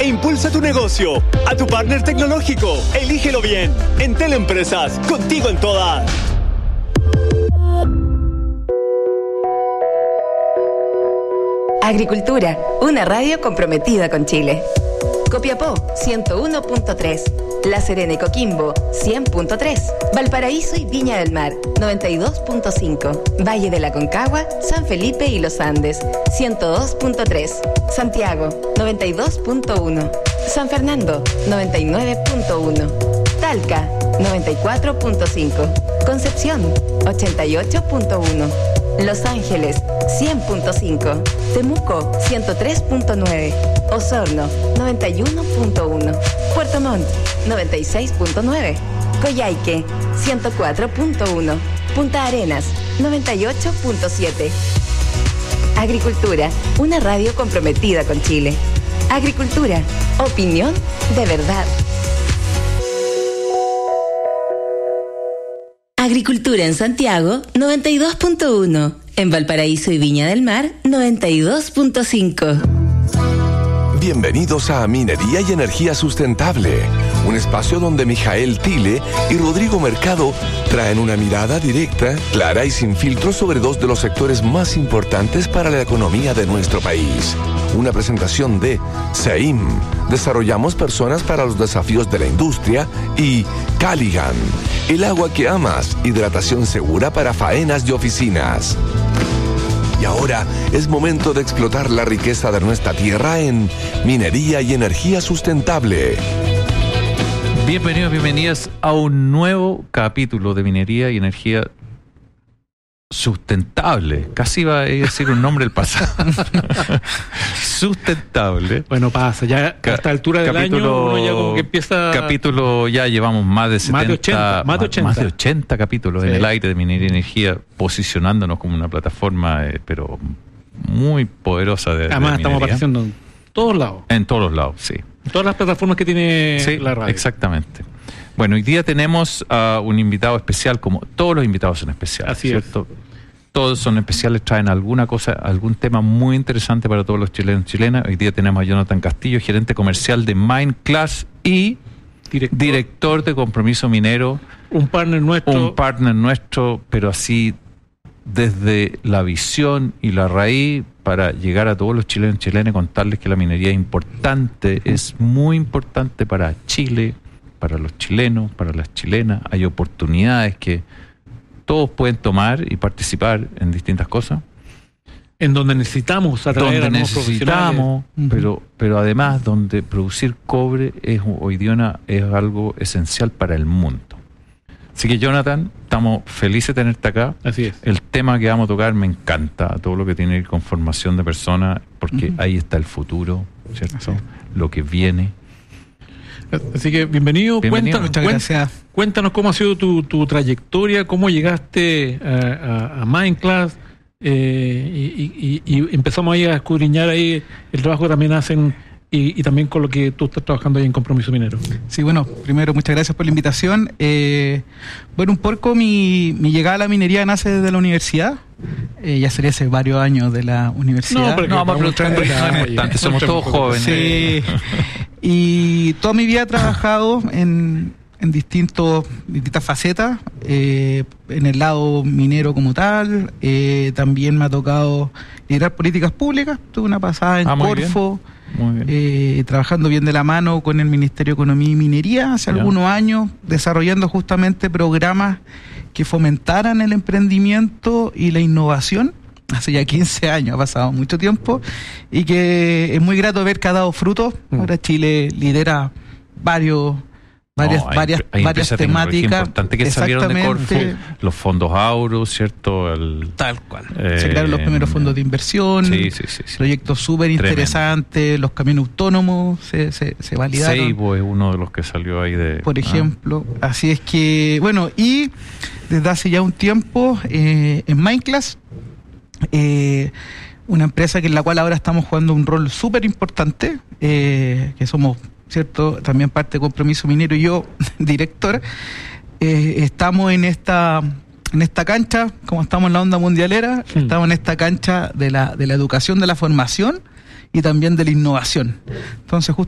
impulsa tu negocio. A tu partner tecnológico, elígelo bien. En Teleempresas, contigo en todas. Agricultura, una radio comprometida con Chile. Copiapó, 101.3. La Serena y Coquimbo, 100.3. Valparaíso y Viña del Mar, 92.5. Valle de la Concagua, San Felipe y Los Andes, 102.3. Santiago, 92.1. San Fernando, 99.1. Talca, 94.5. Concepción, 88.1. Los Ángeles, 100.5. Temuco, 103.9. Osorno, 91.1. Puerto Montt, 96.9. Coyhaique, 104.1. Punta Arenas, 98.7. Agricultura, una radio comprometida con Chile. Agricultura, opinión de verdad. Agricultura en Santiago, 92.1. En Valparaíso y Viña del Mar, 92.5. Bienvenidos a Minería y Energía Sustentable, un espacio donde Mijael Tile y Rodrigo Mercado traen una mirada directa, clara y sin filtros sobre dos de los sectores más importantes para la economía de nuestro país. Una presentación de SEIM, Desarrollamos Personas para los Desafíos de la Industria, y Caligan, el agua que amas, hidratación segura para faenas y oficinas. Y ahora es momento de explotar la riqueza de nuestra tierra en Minería y Energía Sustentable. Bienvenidos, bienvenidas a un nuevo capítulo de Minería y Energía Sustentable. Casi iba a decir un nombre del pasado. Sustentable. Bueno, pasa, ya a esta altura del año uno ya como que empieza... Capítulo, ya llevamos más de 70, más de 80 capítulos en el aire de Minería y Energía, posicionándonos como una plataforma, pero muy poderosa de Además, de estamos apareciendo en todos lados. En todos los lados, sí. En todas las plataformas que tiene la radio. Exactamente. Bueno, hoy día tenemos a un invitado especial, como todos los invitados son especiales. Así ¿cierto? es. Todos son especiales, traen alguna cosa, algún tema muy interesante para todos los chilenos y chilenas. Hoy día tenemos a Jonathan Castillo, gerente comercial de Mindclass y director de Compromiso Minero. Un partner nuestro, pero así desde la visión y la raíz para llegar a todos los chilenos y chilenas y contarles que la minería es importante, es muy importante para Chile, para los chilenos, para las chilenas. Hay oportunidades que todos pueden tomar y participar en distintas cosas. En donde necesitamos atraer a nuevos profesionales. Pero además donde producir cobre hoy día es algo esencial para el mundo. Así que, Jonathan, estamos felices de tenerte acá. Así es. El tema que vamos a tocar me encanta, todo lo que tiene que ver con formación de personas, porque ahí está el futuro, ¿cierto? Lo que viene. Así que bienvenido. Muchas gracias. Cuéntanos cómo ha sido tu trayectoria, cómo llegaste a Mindclass, y empezamos ahí a escudriñar ahí el trabajo que también hacen y también con lo que tú estás trabajando ahí en Compromiso Minero. Sí, bueno, primero muchas gracias por la invitación. Bueno, un poco mi llegada a la minería nace desde la universidad. Ya sería hace varios años de la universidad. Vamos a preguntar, somos todos jóvenes. Sí. Y toda mi vida he trabajado en distintas facetas, en el lado minero como tal. También me ha tocado liderar políticas públicas. Tuve una pasada en Corfo, trabajando bien de la mano con el Ministerio de Economía y Minería hace algunos años, desarrollando justamente programas que fomentaran el emprendimiento y la innovación. Hace ya 15 años, ha pasado mucho tiempo, y que es muy grato ver que ha dado frutos. Ahora Chile lidera varias temáticas importante que salieron de Corfo, los fondos Auro, ¿cierto? Tal cual. Se crearon los primeros fondos de inversión, proyectos súper interesantes, los camiones autónomos se validaron. Seibo es uno de los que salió ahí por ejemplo. Así es que, bueno, y desde hace ya un tiempo en Mindclass, una empresa en la cual ahora estamos jugando un rol súper importante, que somos, ¿cierto?, también parte de Compromiso Minero y yo, director. Estamos en esta cancha, como estamos en la onda mundialera, estamos en esta cancha de la educación, de la formación y también de la innovación. Entonces,